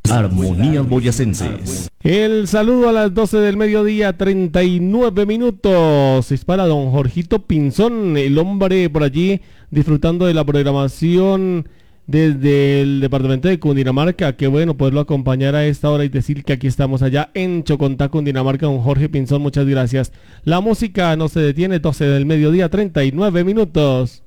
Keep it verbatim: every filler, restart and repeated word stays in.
Armonías Boyacenses. El saludo a las doce del mediodía, treinta y nueve minutos. Es para don Jorgito Pinzón, el hombre por allí disfrutando de la programación desde el departamento de Cundinamarca. Qué bueno poderlo acompañar a esta hora y decir que aquí estamos allá en Chocontá, Cundinamarca. Don Jorge Pinzón, muchas gracias. La música no se detiene, doce del mediodía, treinta y nueve minutos.